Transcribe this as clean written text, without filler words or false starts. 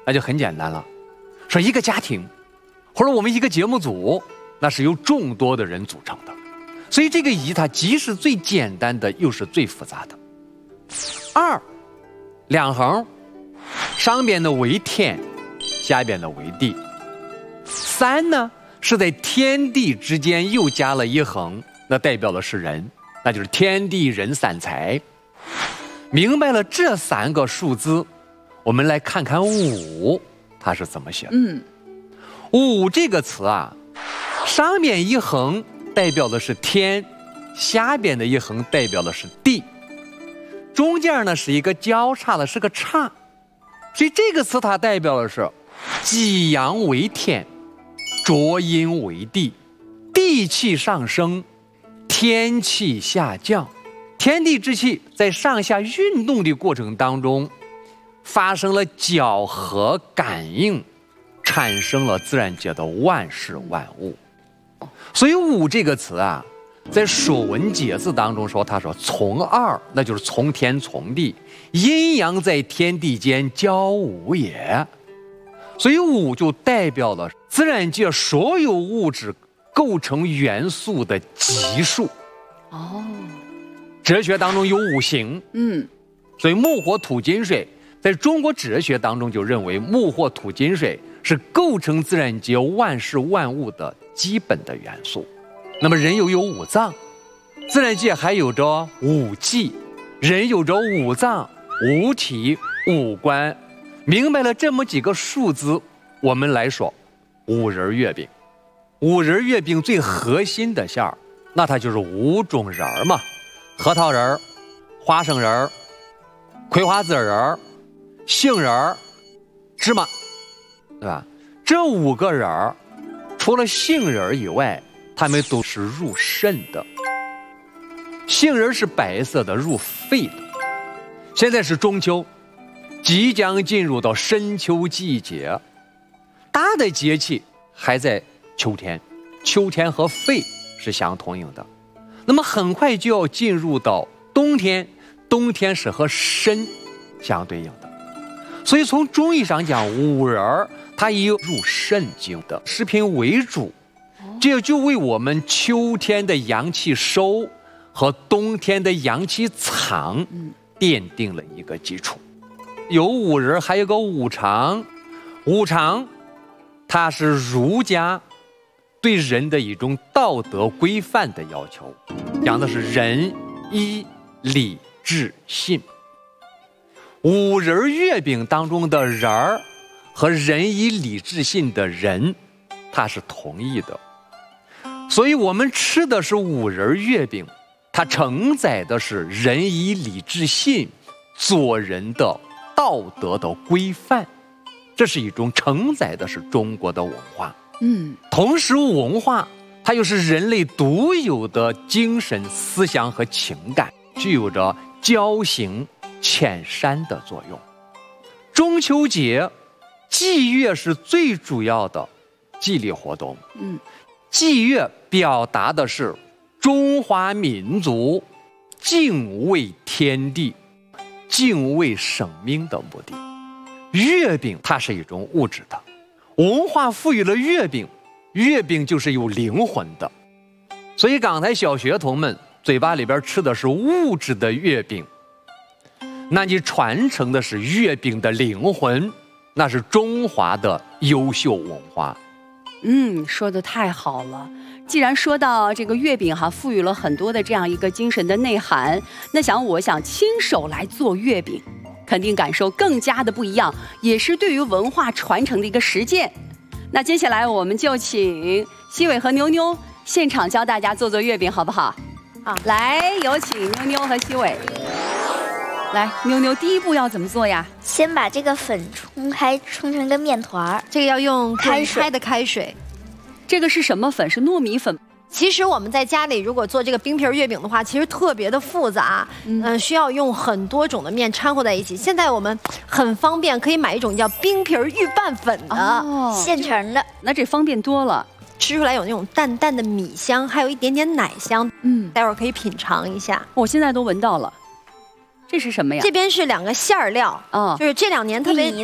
那就很简单了，说一个家庭，或者我们一个节目组，那是由众多的人组成的，所以这个仪它既是最简单的，又是最复杂的。2，两横，上边的为天，下边的为地。3呢，是在天地之间又加了一横，那代表的是人，那就是天地人三才。明白了这3个数字，我们来看看5，它是怎么写的。5这个词啊，上面一横代表的是天，下边的一横代表的是地，中间呢是一个交叉的，是个叉，所以这个词它代表的是激阳为天，浊阴为地，地气上升，天气下降。天地之气在上下运动的过程当中发生了搅合感应，产生了自然界的万事万物。所以5这个词啊，在《说文解字》当中说，他说从二，那就是从天从地，阴阳在天地间交五也。所以5就代表了自然界所有物质构成元素的级数。哲学当中有5行，所以木火土金水，在中国哲学当中就认为木火土金水是构成自然界万事万物的基本的元素。那么人又有5脏，自然界还有着5季，人有着5脏、5体、5官。明白了这么几个数字，我们来说5仁月饼。5仁月饼最核心的馅儿，那它就是5种仁儿嘛，核桃仁儿、花生仁儿、葵花籽仁儿、杏仁儿、芝麻，对吧？这5个仁儿，除了杏仁儿以外，它们都是入肾的。杏仁是白色的，入肺的。现在是中秋，即将进入到深秋季节，大的节气还在秋天，秋天和肺是相同应的。那么很快就要进入到冬天，冬天是和肾相对应的。所以从中医上讲，5仁它以入肾经的食品为主，这就为我们秋天的阳气收和冬天的阳气藏奠定了一个基础。有5仁，还有个五常。五常它是儒家对人的一种道德规范的要求，讲的是仁义礼智信。5仁月饼当中的仁儿和仁义礼智信的仁，它是同义的。所以我们吃的是5仁月饼，它承载的是仁义礼智信做人的道德的规范，这是一种承载的是中国的文化。同时文化它又是人类独有的精神思想和情感，具有着交行遣山的作用。中秋节祭月是最主要的祭礼活动。祭月表达的是中华民族敬畏天地、敬畏生命的目的。月饼它是一种物质的，文化赋予了月饼，月饼就是有灵魂的。所以刚才小学童们嘴巴里边吃的是物质的月饼，那你传承的是月饼的灵魂，那是中华的优秀文化。 说得太好了。既然说到这个月饼赋予了很多的这样一个精神的内涵，那我想亲手来做月饼，肯定感受更加的不一样，也是对于文化传承的一个实践。那接下来我们就请西伟和妞妞现场教大家做月饼，好不好？好，来，有请妞妞和西伟。来，妞妞，第一步要怎么做呀？ 先把这个粉冲开，冲成一个面团。 这个要用开的开水。 这个是什么粉？是糯米粉。 其实我们在家里如果做这个冰皮月饼的话，其实特别的复杂，需要用很多种的面掺和在一起。现在我们很方便，可以买一种叫冰皮预拌粉的， 现成的， 那这方便多了。 吃出来有那种淡淡的米香，还有一点点奶香。待会儿可以品尝一下。 我现在都闻到了。这是什么呀？ 这边是2个馅儿料，就是这2年特别